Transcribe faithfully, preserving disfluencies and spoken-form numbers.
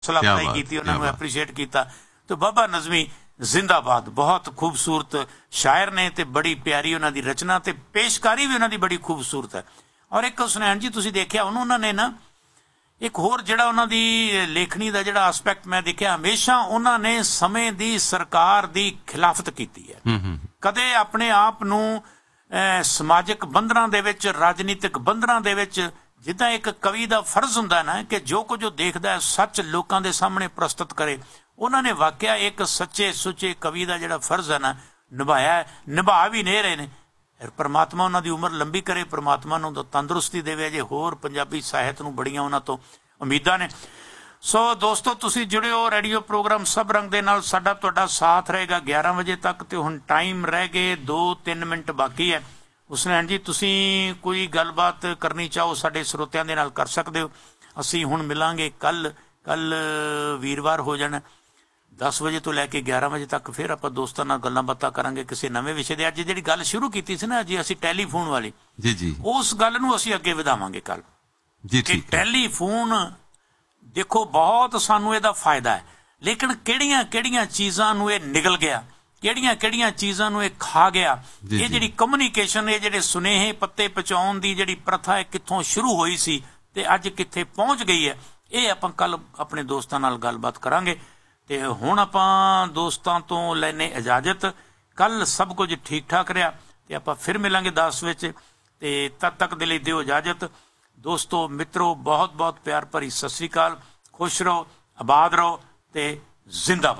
ਹੌਸਲਾ ਅਫਜ਼ਾਈ की, उन्होंने एप्रीशिएट किया। तो बाबा नज़मी जिंदाबाद, बहुत खूबसूरत शायर ने ते बड़ी प्यारी उन्हों की रचना ते पेशकारी भी उन्हों की बड़ी खूबसूरत है। और एक सुनैन जी तुसीं देखिया उन्होंने ना एक होर जिहड़ा उन्हां दी लेखनी का जिहड़ा आसपैक्ट मैं देखिया, हमेशा उन्होंने समय की सरकार की खिलाफत की है। कदे अपने आप नूं समाजिक बंधनां दे विच, राजनीतिक बंधनां दे विच, जिद्दां एक कवि का फर्ज हुंदा ना कि जो कुछ देखदा है सच लोकां दे सामने प्रस्तुत करे, उन्होंने वाकया एक सच्चे सुचे कवि का जिहड़ा फर्ज है ना निभाया है, निभा भी नहीं रहे ने। परमात्मा उन्हों की उम्र लंबी करे, परमात्मा नूं तंदुरुस्ती देवे। जे होर पंजाबी साहित्य नूं बड़ियां उन्हां तो उम्मीदां ने। सो दोस्तों तुसीं जुड़े हो रेडियो प्रोग्राम सब रंग दे नाल, साडा तुहाडा साथ रहेगा ग्यारह बजे तक। तो हुण टाइम रह गए दो तीन मिनट बाकी है। हुसनैन जी तुसीं कोई गलबात करनी चाहो साडे श्रोतियां दे नाल कर सकदे हो। असीं हुण मिलांगे कल, कल वीरवार हो जाना दस बजे तो लैके ग्यारह बजे तक। फिर आप दोस्तों नाल गल्लां बातां करांगे किसी नवें विषय दे। अज जिहड़ी गल शुरू कीती सी ना जी असीं टैलीफोन वाली, जी जी, उस गल नूं असीं अगे वधावांगे कल जी। कि टैलीफोन देखो बहुत सानू इहदा फायदा है, लेकिन किहड़ियां किहड़ियां चीज़ां नूं इह निगल गया, किहड़ियां किहड़ियां चीज़ां नूं इह खा गया। ये जिहड़ी कम्युनिकेशन, ये जिहड़े सुनेहे पत्ते पहुंचाउण दी जिहड़ी प्रथा है कित्थों शुरू होई सी ते अज कित्थे पहुंच गई है, ये आपां कल अपने दोस्तां नाल गलबात करांगे। ते हुण आपां दोस्तां तो लैने इजाजत। कल सब कुछ ठीक ठाक रहा ते आपां फिर मिलांगे दस विच। ते तद तक दे लई दिओ इजाजत। दोस्तों मित्रों बहुत बहुत प्यार भरी सत श्री अकाल। खुश रहो, आबाद रहो ते जिंदाबाद।